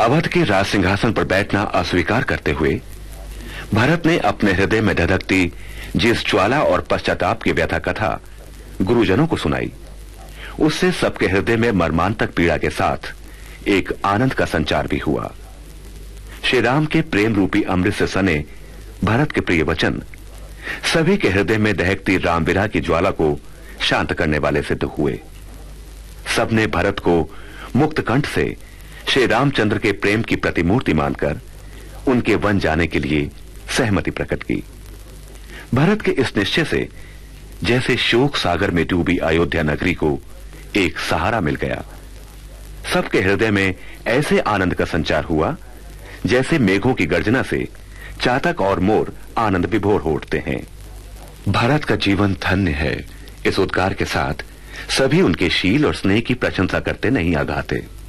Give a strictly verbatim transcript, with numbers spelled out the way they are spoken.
अवध के राज सिंहासन पर बैठना अस्वीकार करते हुए भरत ने अपने हृदय में धधकती जिस ज्वाला और पश्चाताप की व्यथा कथा गुरुजनों को सुनाई, उससे सबके हृदय में मर्मांतक पीड़ा के साथ एक आनंद का संचार भी हुआ। श्री राम के प्रेम रूपी अमृत से सने भरत के प्रिय वचन सभी के हृदय में दहकती राम विरह की ज्वाला को शांत करने वाले सिद्ध हुए। सबने भरत को मुक्त कंठ से श्री रामचंद्र के प्रेम की प्रतिमूर्ति मानकर उनके वन जाने के लिए सहमति प्रकट की। भरत के इस निश्चय से जैसे शोक सागर में डूबी अयोध्या नगरी को एक सहारा मिल गया। सबके हृदय में ऐसे आनंद का संचार हुआ जैसे मेघों की गर्जना से चातक और मोर आनंद विभोर हो उठते हैं। भरत का जीवन धन्य है, इस उद्गार के साथ सभी उनके शील और स्नेह की प्रशंसा करते नहीं आगाते।